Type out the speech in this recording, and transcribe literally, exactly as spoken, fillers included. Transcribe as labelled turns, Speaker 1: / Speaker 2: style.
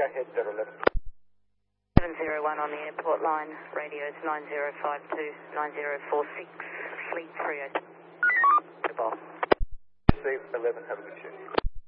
Speaker 1: Go ahead, zero eleven.
Speaker 2: seven zero one on the airport line, radios nine zero five two, nine zero four six, fleet three oh. Goodbye.
Speaker 1: eleven, have a good shift.